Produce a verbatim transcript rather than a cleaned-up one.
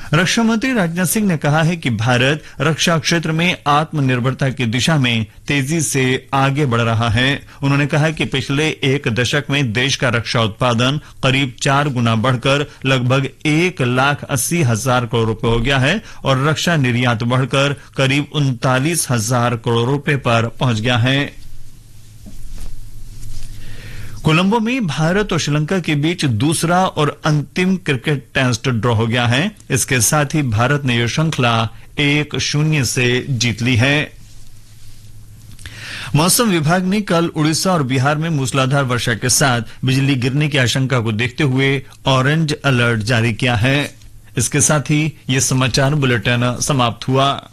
रक्षा मंत्री राजनाथ सिंह ने कहा है कि भारत रक्षा क्षेत्र में आत्मनिर्भरता की दिशा में तेजी से आगे बढ़ रहा है। उन्होंने कहा कि पिछले एक दशक में देश का रक्षा उत्पादन करीब चार गुना बढ़कर लगभग एक लाख अस्सी हजार करोड़ रुपए हो गया है और रक्षा निर्यात बढ़कर करीब उनतालीस हजार करोड़ रुपए पर पहुंच गया है। कोलंबो में भारत और श्रीलंका के बीच दूसरा और अंतिम क्रिकेट टेस्ट ड्रॉ हो गया है। इसके साथ ही भारत ने यह श्रृंखला एक शून्य से जीत ली है। मौसम विभाग ने कल उड़ीसा और बिहार में मूसलाधार वर्षा के साथ बिजली गिरने की आशंका को देखते हुए ऑरेंज अलर्ट जारी किया है। इसके साथ ही ये समाचार बुलेटिन समाप्त हुआ।